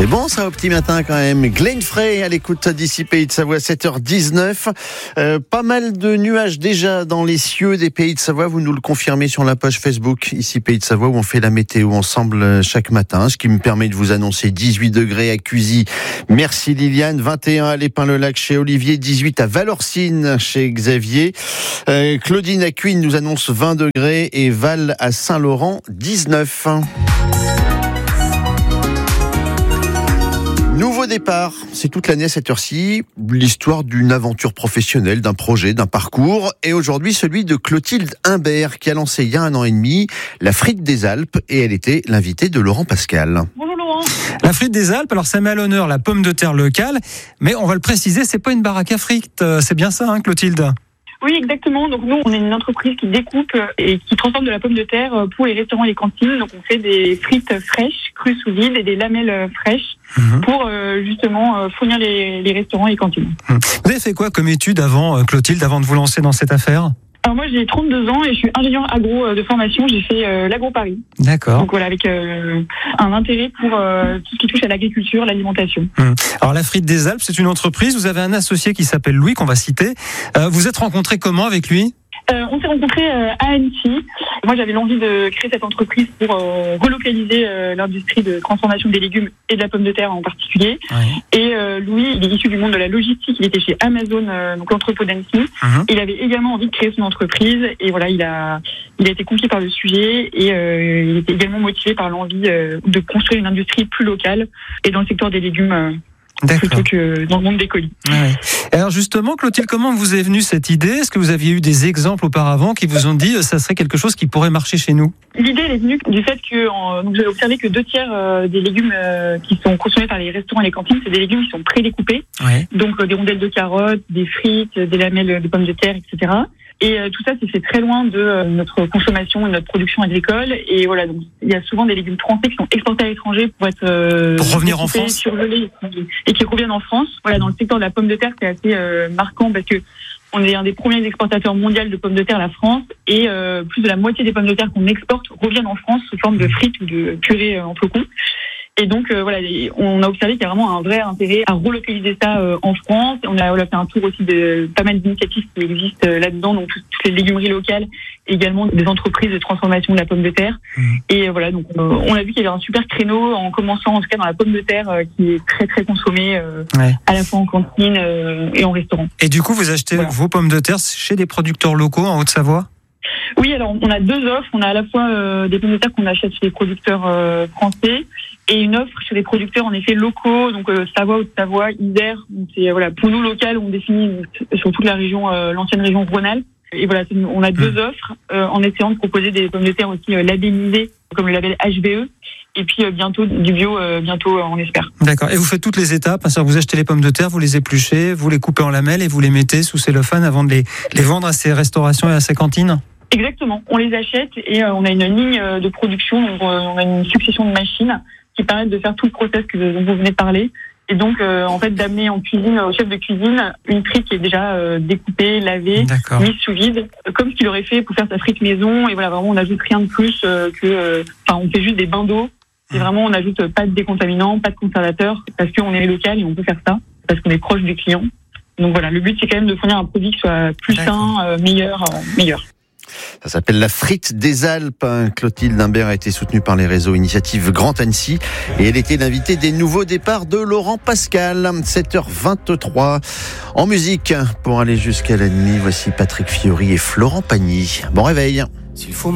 fait bon ça au petit matin quand même. Glenn Frey à l'écoute d'ici Pays de Savoie, 7h19. Pas mal de nuages déjà dans les cieux des Pays de Savoie. Vous nous le confirmez sur la page Facebook ici Pays de Savoie où on fait la météo ensemble chaque matin. Ce qui me permet de vous annoncer 18 degrés à Cuisy. Merci Liliane. 21 à l'Épin-le-Lac chez Olivier. 18 à Valorcine chez Xavier. Claudine à Cuines nous annonce 20 degrés et Val à Saint-Laurent 19. Nouveau départ, c'est toute l'année à cette heure-ci, l'histoire d'une aventure professionnelle, d'un projet, d'un parcours, et aujourd'hui celui de Clotilde Imbert qui a lancé il y a 1 an et demi la Frite des Alpes, et elle était l'invitée de Laurent Pascal. Bonjour Laurent. La Frite des Alpes, alors ça met à l'honneur la pomme de terre locale, mais on va le préciser, c'est pas une baraque à frites, c'est bien ça Clotilde ? Oui, exactement. Donc nous, on est une entreprise qui découpe et qui transforme de la pomme de terre pour les restaurants et les cantines. Donc on fait des frites fraîches, crues sous vide et des lamelles fraîches pour justement fournir les restaurants et les cantines. Vous avez fait quoi comme étude avant, Clotilde, avant de vous lancer dans cette affaire ? Alors moi, j'ai 32 ans et je suis ingénieur agro de formation. J'ai fait l'agro-Paris. D'accord. Donc voilà, avec un intérêt pour tout ce qui touche à l'agriculture, l'alimentation. Alors la Frite des Alpes, c'est une entreprise. Vous avez un associé qui s'appelle Louis, qu'on va citer. Vous êtes rencontrés comment avec lui ? On s'est rencontrés à Annecy. Moi, j'avais l'envie de créer cette entreprise pour relocaliser l'industrie de transformation des légumes et de la pomme de terre en particulier. Ouais. Et Louis, il est issu du monde de la logistique. Il était chez Amazon, donc l'entrepôt d'Annecy. Il avait également envie de créer son entreprise. Et voilà, il a été conquis par le sujet et il était également motivé par l'envie de construire une industrie plus locale et dans le secteur des légumes. Plutôt que dans le monde des colis. Ouais. Alors justement, Clotilde, comment vous est venue cette idée ? Est-ce que vous aviez eu des exemples auparavant qui vous ont dit ça serait quelque chose qui pourrait marcher chez nous ? L'idée elle est venue du fait que donc j'ai observé que 2/3 des légumes qui sont consommés par les restaurants et les cantines, c'est des légumes qui sont prédécoupés. Ouais. Donc des rondelles de carottes, des frites, des lamelles de pommes de terre, etc. Et tout ça, c'est fait très loin de notre consommation et notre production agricole. Et voilà, donc il y a souvent des légumes français qui sont exportés à l'étranger pour être pour revenir en France, surgelés et qui reviennent en France. Voilà, dans le secteur de la pomme de terre, c'est assez marquant parce que on est un des premiers exportateurs mondiaux de pommes de terre, la France, et plus de la moitié des pommes de terre qu'on exporte reviennent en France sous forme de frites ou de purée en flocons. Et donc voilà, on a observé qu'il y a vraiment un vrai intérêt à relocaliser ça en France. On a fait un tour aussi de pas mal d'initiatives qui existent là-dedans, donc toutes les légumeries locales, et également des entreprises de transformation de la pomme de terre. Et voilà, donc on a vu qu'il y avait un super créneau en commençant en tout cas dans la pomme de terre qui est très très consommée à la fois en cantine et en restaurant. Et du coup, vous achetez vos pommes de terre chez des producteurs locaux en Haute-Savoie ? Oui, alors on a 2 offres. On a à la fois des pommes de terre qu'on achète chez les producteurs français et une offre chez les producteurs en effet locaux, donc Savoie, Haute-Savoie, Isère. Donc c'est voilà, pour nous local, on définit sur toute la région, l'ancienne région Rhône-Alpes. Et voilà, on a 2 offres en essayant de proposer des pommes de terre aussi labellisées comme le label HVE. Et puis bientôt du bio, bientôt on espère. D'accord. Et vous faites toutes les étapes. C'est-à-dire vous achetez les pommes de terre, vous les épluchez, vous les coupez en lamelles et vous les mettez sous cellophane avant de les vendre à ces restaurations et à ces cantines ? Exactement. On les achète et on a une ligne de production. Donc, on a une succession de machines qui permettent de faire tout le process dont vous venez de parler. Et donc, en fait, d'amener en cuisine, au chef de cuisine, une frite qui est déjà découpée, lavée, mise sous vide, comme ce qu'il aurait fait pour faire sa frite maison. Et voilà, vraiment, on n'ajoute rien de plus on fait juste des bains d'eau. C'est vraiment, on n'ajoute pas de décontaminants, pas de conservateurs, parce qu'on est local et on peut faire ça, parce qu'on est proche du client. Donc voilà, le but, c'est quand même de fournir un produit qui soit plus sain, meilleur. Ça s'appelle la Frite des Alpes. Clotilde Imbert a été soutenue par les réseaux Initiative Grand Annecy et elle était l'invitée des nouveaux départs de Laurent Pascal. 7h23 en musique pour aller jusqu'à la nuit. Voici Patrick Fiori et Florent Pagny. Bon réveil.